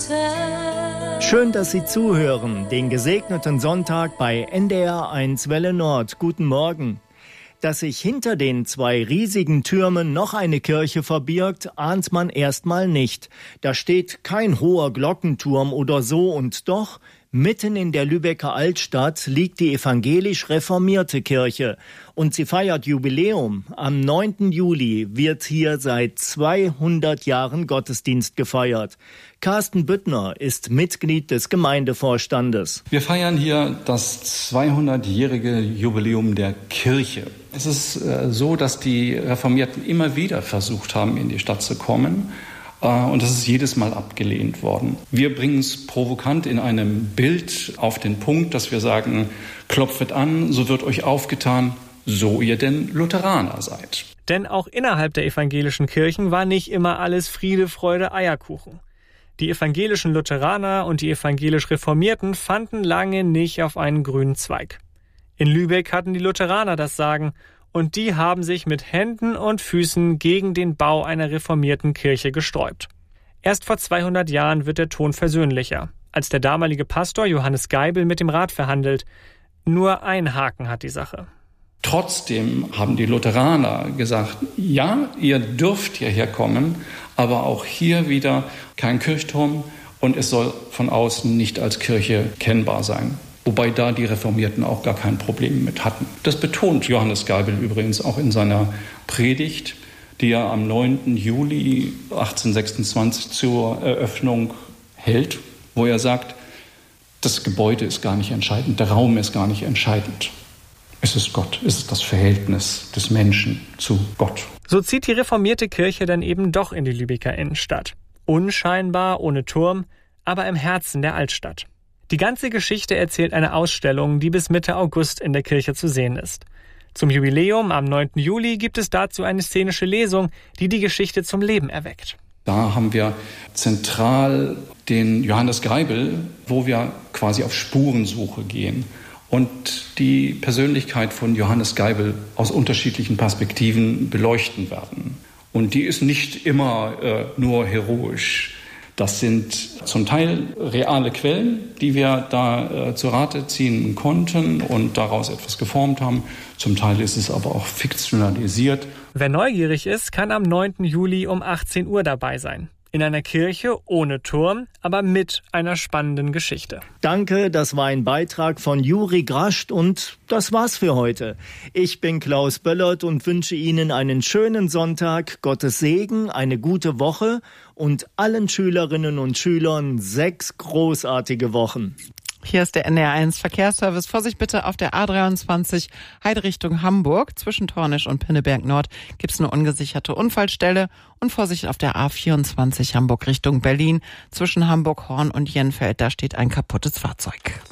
Schön, dass Sie zuhören. Den gesegneten Sonntag bei NDR1 Welle Nord. Guten Morgen. Dass sich hinter den 2 riesigen Türmen noch eine Kirche verbirgt, ahnt man erstmal nicht. Da steht kein hoher Glockenturm oder so, und doch, mitten in der Lübecker Altstadt liegt die evangelisch-reformierte Kirche. Und sie feiert Jubiläum. Am 9. Juli wird hier seit 200 Jahren Gottesdienst gefeiert. Carsten Büttner ist Mitglied des Gemeindevorstandes. Wir feiern hier das 200-jährige Jubiläum der Kirche. Es ist so, dass die Reformierten immer wieder versucht haben, in die Stadt zu kommen. Und das ist jedes Mal abgelehnt worden. Wir bringen es provokant in einem Bild auf den Punkt, dass wir sagen, klopfet an, so wird euch aufgetan, so ihr denn Lutheraner seid. Denn auch innerhalb der evangelischen Kirchen war nicht immer alles Friede, Freude, Eierkuchen. Die evangelischen Lutheraner und die evangelisch Reformierten fanden lange nicht auf einen grünen Zweig. In Lübeck hatten die Lutheraner das Sagen, und die haben sich mit Händen und Füßen gegen den Bau einer reformierten Kirche gesträubt. Erst vor 200 Jahren wird der Ton versöhnlicher, als der damalige Pastor Johannes Geibel mit dem Rat verhandelt. Nur ein Haken hat die Sache. Trotzdem haben die Lutheraner gesagt, ja, ihr dürft hierher kommen, aber auch hier wieder kein Kirchturm und es soll von außen nicht als Kirche kennbar sein. Wobei da die Reformierten auch gar kein Problem mit hatten. Das betont Johannes Geibel übrigens auch in seiner Predigt, die er am 9. Juli 1826 zur Eröffnung hält, wo er sagt, das Gebäude ist gar nicht entscheidend, der Raum ist gar nicht entscheidend. Es ist Gott, es ist das Verhältnis des Menschen zu Gott. So zieht die reformierte Kirche dann eben doch in die Lübecker Innenstadt. Unscheinbar, ohne Turm, aber im Herzen der Altstadt. Die ganze Geschichte erzählt eine Ausstellung, die bis Mitte August in der Kirche zu sehen ist. Zum Jubiläum am 9. Juli gibt es dazu eine szenische Lesung, die die Geschichte zum Leben erweckt. Da haben wir zentral den Johannes Geibel, wo wir quasi auf Spurensuche gehen und die Persönlichkeit von Johannes Geibel aus unterschiedlichen Perspektiven beleuchten werden. Und die ist nicht immer nur heroisch. Das sind zum Teil reale Quellen, die wir da zu Rate ziehen konnten und daraus etwas geformt haben. Zum Teil ist es aber auch fiktionalisiert. Wer neugierig ist, kann am 9. Juli um 18 Uhr dabei sein. In einer Kirche ohne Turm, aber mit einer spannenden Geschichte. Danke, das war ein Beitrag von Juri Grascht und das war's für heute. Ich bin Klaus Böllert und wünsche Ihnen einen schönen Sonntag, Gottes Segen, eine gute Woche und allen Schülerinnen und Schülern 6 großartige Wochen. Hier ist der NDR1 Verkehrsservice. Vorsicht bitte auf der A23 Heide Richtung Hamburg. Zwischen Tornisch und Pinneberg Nord gibt es eine ungesicherte Unfallstelle. Und Vorsicht auf der A24 Hamburg Richtung Berlin. Zwischen Hamburg Horn und Jenfeld, da steht ein kaputtes Fahrzeug.